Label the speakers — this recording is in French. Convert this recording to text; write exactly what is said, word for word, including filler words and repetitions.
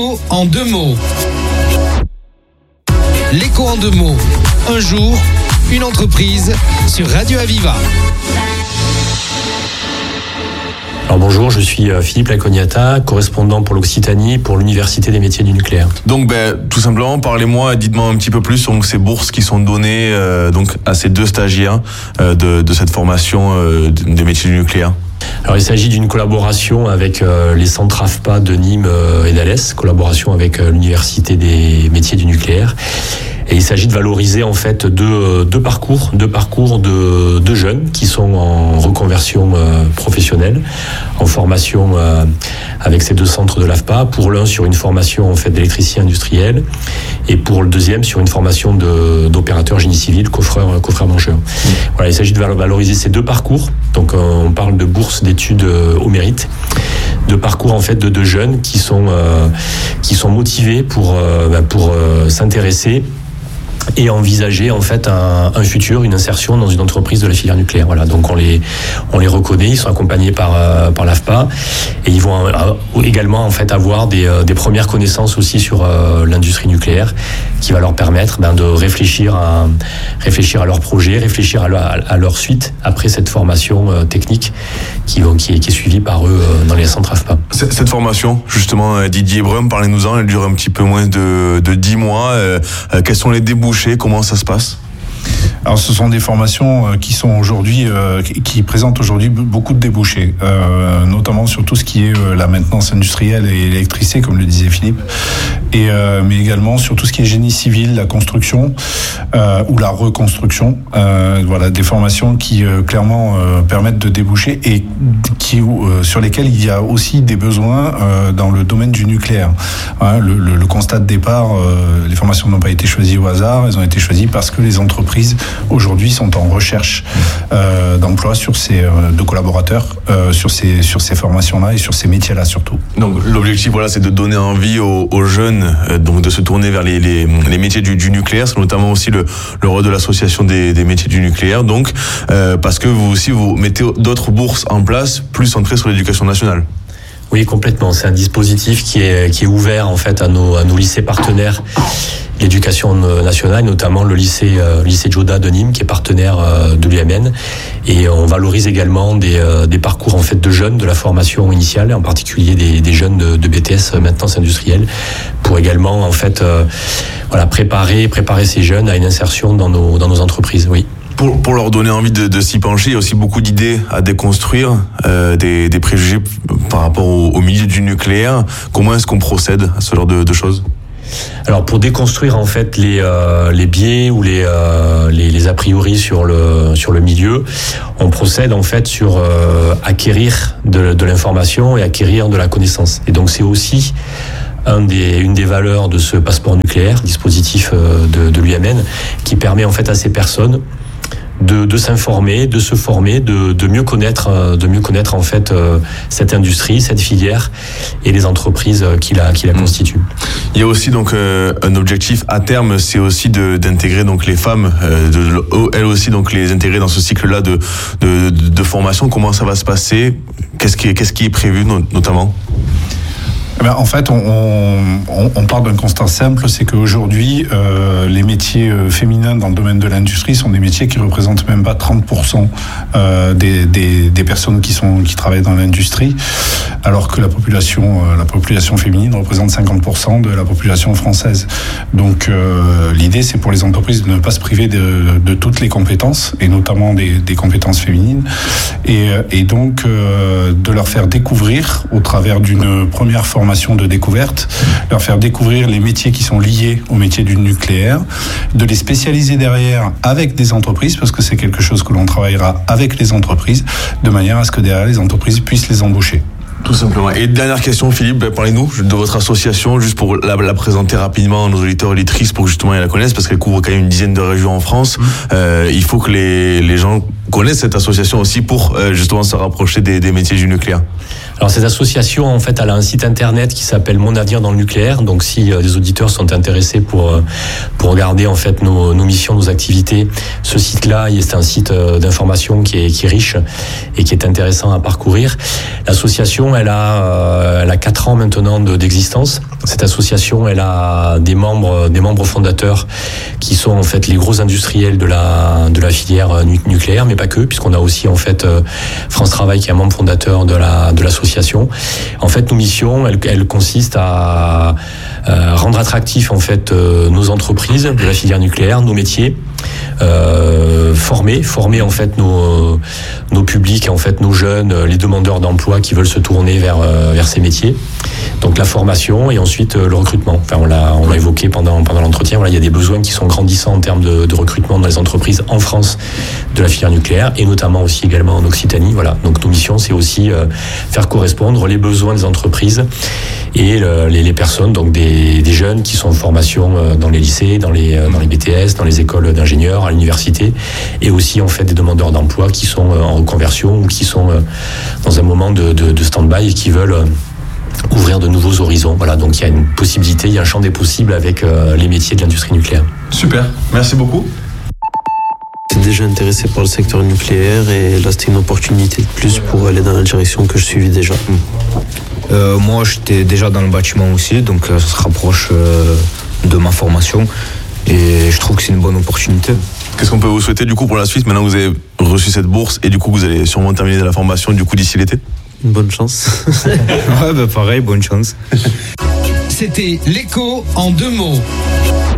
Speaker 1: L'écho en deux mots. L'écho en deux mots. Un jour, une entreprise sur Radio Aviva.
Speaker 2: Alors bonjour, je suis Philippe Lacognata, correspondant pour l'Occitanie pour l'Université des métiers du nucléaire.
Speaker 3: Donc ben, tout simplement, parlez-moi, dites-moi un petit peu plus sur ces bourses qui sont données euh, donc, à ces deux stagiaires euh, de, de cette formation euh, des métiers du nucléaire.
Speaker 2: Alors il s'agit d'une collaboration avec euh, les centres A F P A de Nîmes euh, et d'Alès, collaboration avec euh, l'Université des métiers du nucléaire. Et il s'agit de valoriser en fait deux, deux parcours, deux parcours de, de jeunes qui sont en reconversion euh, professionnelle, en formation euh, avec ces deux centres de l'A F P A. Pour l'un sur une formation en fait d'électricien industriel et pour le deuxième sur une formation de, d'opérateur génie civil, coffreur, coffreur mangeur. Mmh. Voilà, il s'agit de valoriser ces deux parcours. Donc euh, on parle de bourse d'études euh, au mérite, de parcours en fait de deux jeunes qui sont euh, qui sont motivés pour euh, bah, pour euh, s'intéresser et envisager en fait un, un futur, une insertion dans une entreprise de la filière nucléaire. Voilà, donc on les on les reconnaît, ils sont accompagnés par euh, par l'A F P A et ils vont euh, également en fait avoir des euh, des premières connaissances aussi sur euh, l'industrie nucléaire qui va leur permettre ben, de réfléchir à réfléchir à leur projet, réfléchir à leur, à leur suite après cette formation euh, technique qui qui est, qui est suivie par eux euh, dans les centres A F P A.
Speaker 3: Cette formation, justement, Didier Brum, parlez-nous-en, elle dure un petit peu moins de de dix mois. Euh, quels sont les débouchés? Comment ça se passe ?
Speaker 4: Alors, ce sont des formations qui sont aujourd'hui, euh, qui présentent aujourd'hui beaucoup de débouchés, euh, notamment sur tout ce qui est euh, la maintenance industrielle et l'électricité, comme le disait Philippe, et euh, mais également sur tout ce qui est génie civil, la construction euh, ou la reconstruction. Euh, voilà, des formations qui euh, clairement euh, permettent de déboucher et qui euh, sur lesquelles il y a aussi des besoins euh, dans le domaine du nucléaire. Hein, le, le, le constat de départ, euh, les formations n'ont pas été choisies au hasard, elles ont été choisies parce que les entreprises aujourd'hui sont en recherche euh, d'emploi sur ces euh, de collaborateurs euh, sur ces sur ces formations-là et sur ces métiers-là surtout.
Speaker 3: Donc l'objectif voilà c'est de donner envie aux, aux jeunes euh, donc de se tourner vers les les, les métiers du, du nucléaire, c'est notamment aussi le le rôle de l'association des, des métiers du nucléaire. Donc euh, parce que vous aussi vous mettez d'autres bourses en place plus centrées sur l'éducation nationale.
Speaker 2: Oui, complètement. C'est un dispositif qui est qui est ouvert en fait à nos à nos lycées partenaires. L'éducation nationale, notamment le lycée euh, lycée Joda de Nîmes, qui est partenaire euh, de l'U M N, et on valorise également des euh, des parcours en fait de jeunes de la formation initiale, en particulier des des jeunes de, de B T S maintenance industrielle, pour également en fait euh, voilà préparer préparer ces jeunes à une insertion dans nos dans nos entreprises. Oui.
Speaker 3: Pour, pour leur donner envie de, de s'y pencher, il y a aussi beaucoup d'idées à déconstruire, euh, des, des préjugés par rapport au, au milieu du nucléaire. Comment est-ce qu'on procède à ce genre de, de choses ?
Speaker 2: Alors pour déconstruire en fait les euh, les biais ou les, euh, les les a priori sur le sur le milieu, on procède en fait sur euh, acquérir de, de l'information et acquérir de la connaissance. Et donc c'est aussi un des, une des valeurs de ce passeport nucléaire, dispositif de, de l'U M N, qui permet en fait à ces personnes de, de s'informer, de se former, de, de mieux connaître, de mieux connaître en fait cette industrie, cette filière et les entreprises qui la, qui la constituent.
Speaker 3: Il y a aussi donc euh, un objectif à terme, c'est aussi de, d'intégrer donc les femmes, euh, de, elles aussi donc les intégrer dans ce cycle-là de, de, de, de formation. Comment ça va se passer ? Qu'est-ce qui est, qu'est-ce qui est prévu notamment ?
Speaker 4: Ben, en fait, on, on, on part d'un constat simple, c'est qu'aujourd'hui, euh, les métiers féminins dans le domaine de l'industrie sont des métiers qui représentent même pas trente pour cent euh, des, des, des personnes qui sont qui travaillent dans l'industrie, alors que la population euh, la population féminine représente cinquante pour cent de la population française. Donc, euh, l'idée, c'est pour les entreprises de ne pas se priver de, de toutes les compétences, et notamment des, des compétences féminines, et, et donc euh, de leur faire découvrir au travers d'une première formation de découverte, leur faire découvrir les métiers qui sont liés au métier du nucléaire, de les spécialiser derrière avec des entreprises, parce que c'est quelque chose que l'on travaillera avec les entreprises, de manière à ce que derrière les entreprises puissent les embaucher.
Speaker 3: Tout simplement. Et dernière question, Philippe, parlez-nous de votre association, juste pour la, la présenter rapidement à nos auditeurs et auditrices pour que justement ils la connaissent, parce qu'elle couvre quand même une dizaine de régions en France. Mmh. Euh, il faut que les, les gens connaissent cette association aussi pour euh, justement se rapprocher des, des métiers du nucléaire.
Speaker 2: Alors cette association, en fait, elle a un site internet qui s'appelle Mon Avenir dans le nucléaire. Donc si euh, les auditeurs sont intéressés pour euh, pour regarder en fait nos, nos missions, nos activités, ce site-là, c'est un site euh, d'information qui est qui est riche et qui est intéressant à parcourir. L'association, elle a euh, elle a quatre ans maintenant de, d'existence. Cette association, elle a des membres, des membres fondateurs qui sont en fait les gros industriels de la de la filière nu- nucléaire, mais pas que, puisqu'on a aussi en fait euh, France Travail qui est un membre fondateur de la de l'association. En fait, nos missions, elles, elles consistent à euh, rendre attractifs en fait euh, nos entreprises de la filière nucléaire, nos métiers, euh, former, former en fait nos nos publics, en fait nos jeunes, les demandeurs d'emploi qui veulent se tourner vers euh, vers ces métiers. Donc la formation et ensuite euh, le recrutement. Enfin, on l'a on l'a évoqué pendant pendant l'entretien. Voilà, il y a des besoins qui sont grandissants en termes de, de recrutement dans les entreprises en France de la filière nucléaire et notamment aussi également en Occitanie. Voilà. Donc nos missions, c'est aussi euh, faire correspondre les besoins des entreprises et le, les, les personnes, donc des, des jeunes qui sont en formation euh, dans les lycées, dans les euh, dans les B T S, dans les écoles d'ingénieurs, à l'université, et aussi en fait des demandeurs d'emploi qui sont euh, en reconversion ou qui sont euh, dans un moment de, de, de stand-by et qui veulent euh, ouvrir de nouveaux horizons. Voilà, donc il y a une possibilité, il y a un champ des possibles avec euh, les métiers de l'industrie nucléaire.
Speaker 3: Super, merci beaucoup.
Speaker 5: J'étais déjà intéressé par le secteur nucléaire et là c'était une opportunité de plus pour aller dans la direction que je suivais déjà.
Speaker 6: Euh, moi j'étais déjà dans le bâtiment aussi, donc euh, ça se rapproche euh, de ma formation et je trouve que c'est une bonne opportunité.
Speaker 3: Qu'est-ce qu'on peut vous souhaiter du coup pour la suite, maintenant que vous avez reçu cette bourse et du coup vous allez sûrement terminer la formation du coup d'ici l'été?
Speaker 5: Une bonne chance.
Speaker 6: Ouais, bah pareil, bonne chance.
Speaker 1: C'était l'écho en deux mots.